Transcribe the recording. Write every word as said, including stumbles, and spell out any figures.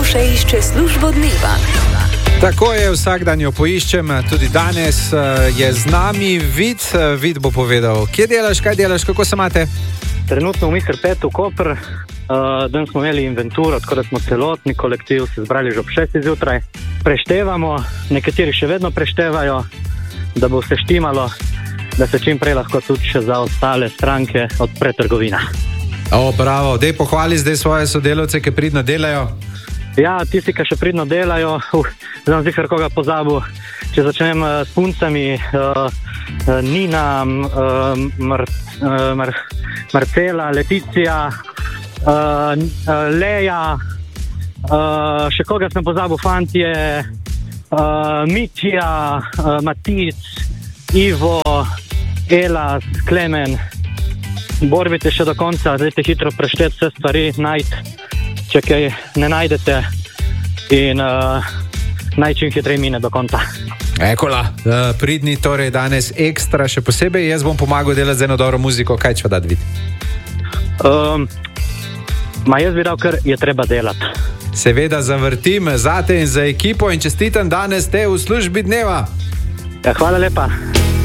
še išče službo dneva. Tako je, vsak dan jo poiščem, tudi danes je z nami Vid. Vid bo povedal, kje delaš, kaj delaš, kako se imate? Trenutno v Mister Petu Koper, uh, danes smo imeli inventuro, tako da smo celotni kolektiv se zbrali že ob šestih zjutraj. Preštevamo, nekateri še vedno preštevajo, da bo vse štimalo, da se čim prej lahko tudi še za ostale stranke odpre trgovina. O, bravo, dej pohvali zdaj svoje sodelavce, ki pridno delajo. Ja, tisti, ki še pridno delajo, uh, znam zihar koga pozabil. Če začnem uh, s puncami, uh, uh, Nina, uh, Mar, uh, Mar, Marcela, Leticija, uh, uh, Leja, uh, še koga sem pozabil, fantje, uh, Mitja, uh, Matic, Ivo, Elas, Klemen. Borbite še do konca, dajte hitro prešteti vse stvari, najti, če kaj ne najdete in uh, najčim hitrej mine do konca. Ekola, uh, pridni torej danes ekstra še posebej, jaz bom pomagal delati z eno dobro muziko, kaj če pa dati vid? Um, ma jaz bi dal, ker je treba delati. Seveda zavrtim zate in za ekipo in čestitam danes te v službi dneva. Ja, hvala lepa.